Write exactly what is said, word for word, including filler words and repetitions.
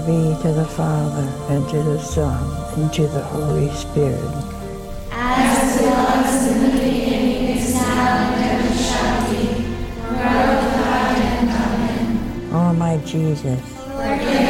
Be to the Father, and to the Son, and to the Holy Spirit. As it was in the beginning, is now, and ever shall be, world without end. Amen. O my Jesus, forgive